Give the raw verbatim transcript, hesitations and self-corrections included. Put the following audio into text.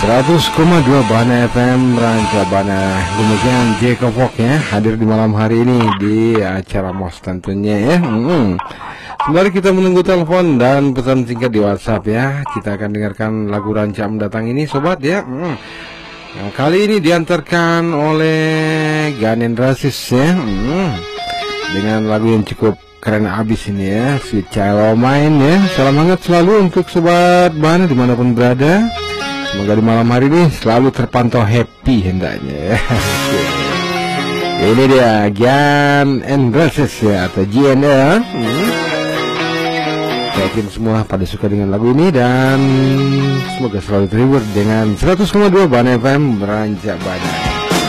seratus koma dua Bana F M Ranca Bana. Demikian J Kopok ya, hadir di malam hari ini di acara Mos tentunya ya. hmm. Sembari kita menunggu telepon dan pesan singkat di WhatsApp ya, kita akan dengarkan lagu Ranca mendatang ini sobat ya. hmm. Nah, kali ini diantarkan oleh Ganen Rasis ya, hmm. dengan lagu yang cukup keren abis ini ya, Sweet Child O' Mine ya. Salam hangat selalu untuk sobat Bana dimanapun berada. Semoga di malam hari ini selalu terpantau happy hendaknya ya. Ini dia Gian and Races ya, atau G N L. hmm. Saya yakin semua pada suka dengan lagu ini dan semoga selalu terhibur dengan seratus koma dua Bana F M Ranca Bana.